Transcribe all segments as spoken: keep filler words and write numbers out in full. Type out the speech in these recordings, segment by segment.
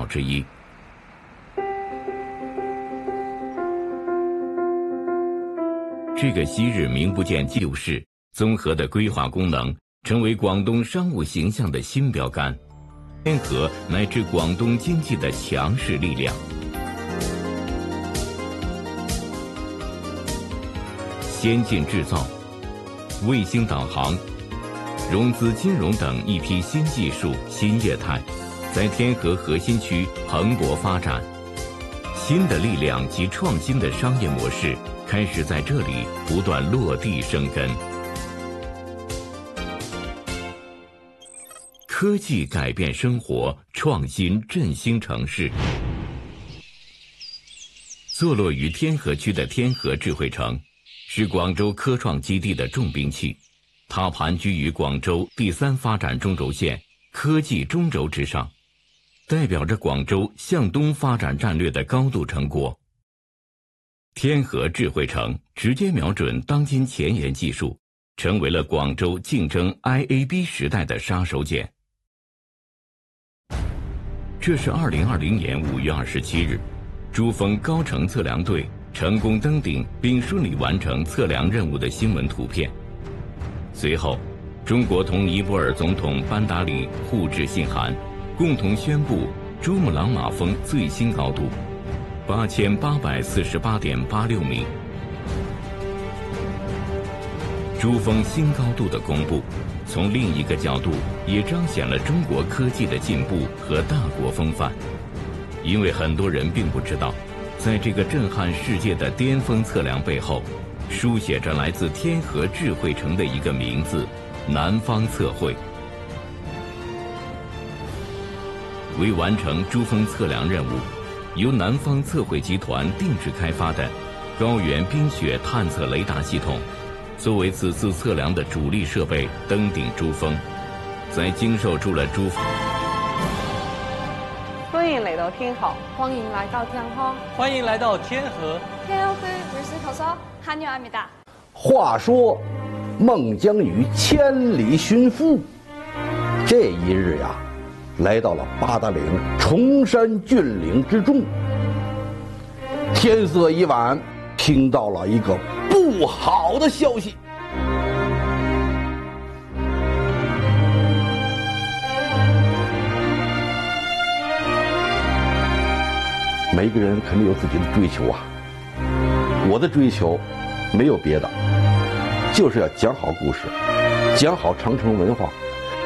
宝之一。这个昔日名不见经传市，综合的规划功能，成为广东商务形象的新标杆，天河乃至广东经济的强势力量。先进制造、卫星导航、融资金融等一批新技术、新业态，在天河核心区蓬勃发展。新的力量及创新的商业模式开始在这里不断落地生根。科技改变生活，创新振兴城市。坐落于天河区的天河智慧城，是广州科创基地的重兵器，它盘踞于广州第三发展中轴线科技中轴之上，代表着广州向东发展战略的高度成果。天河智慧城直接瞄准当今前沿技术，成为了广州竞争 I A B 时代的杀手锏。这是二零二零年五月二十七日，珠峰高程测量队成功登顶并顺利完成测量任务的新闻图片。随后，中国同尼泊尔总统班达里互致信函，共同宣布珠穆朗玛峰最新高度八千八百四十八点八六米。珠峰新高度的公布，从另一个角度也彰显了中国科技的进步和大国风范。因为很多人并不知道，在这个震撼世界的巅峰测量背后，书写着来自天河智慧城的一个名字——南方测绘。为完成珠峰测量任务，由南方测绘集团定制开发的高原冰雪探测雷达系统，作为此次测量的主力设备登顶珠峰，在经受住了珠峰。 欢迎来到天河， 欢迎来到天河， 欢迎来到天河。 天河日式口说한유합니다。 话说，孟姜女千里寻夫，这一日呀，来到了八达岭崇山峻岭之中。天色已晚，听到了一个不好的消息。每个人肯定有自己的追求啊，我的追求没有别的，就是要讲好故事，讲好长城文化。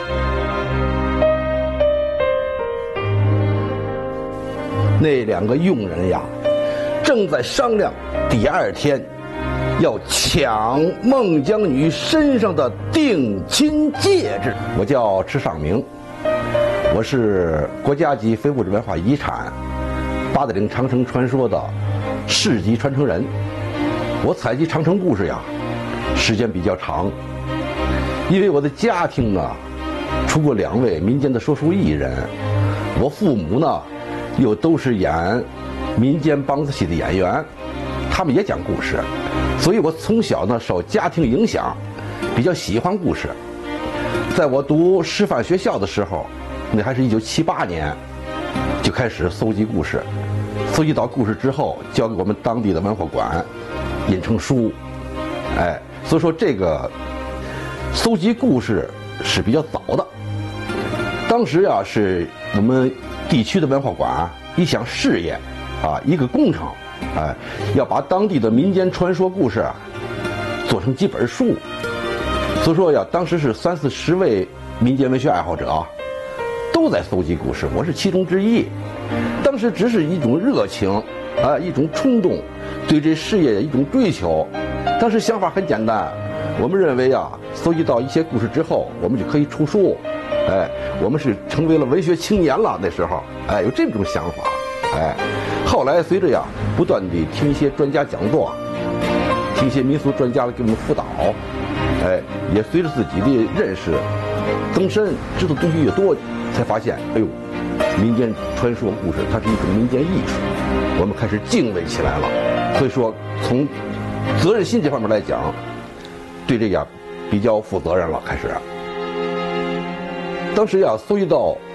那两个佣人呀，正在商量第二天要抢孟姜女身上的定亲戒指。我叫池尚明，我是国家级非物质文化遗产八达岭长城传说的世级传承人。我采集长城故事呀，时间比较长，因为我的家庭呢，出过两位民间的说书艺人，我父母呢，又都是演民间梆子戏的演员，他们也讲故事，所以我从小呢受家庭影响，比较喜欢故事。在我读师范学校的时候，那还是一九七八年，就开始搜集故事，搜集到故事之后，交给我们当地的文化馆，印成书。哎，所以说这个搜集故事是比较早的。当时啊，是我们地区的文化馆一项事业啊，一个工程，哎，要把当地的民间传说故事啊做成几本书。所以说呀，当时是三四十位民间文学爱好者啊，都在搜集故事，我是其中之一。当时只是一种热情啊，一种冲动，对这事业的一种追求。当时想法很简单，我们认为啊，搜集到一些故事之后，我们就可以出书。哎，我们是成为了文学青年了。那时候，哎，有这种想法。哎，后来随着呀，不断地听一些专家讲座，听一些民俗专家给我们辅导，哎，也随着自己的认识更深，知道东西越多，才发现，哎呦，民间传说故事它是一种民间艺术，我们开始敬畏起来了。所以说，从责任心这方面来讲，对这个比较负责任了。开始，当时呀，搜集到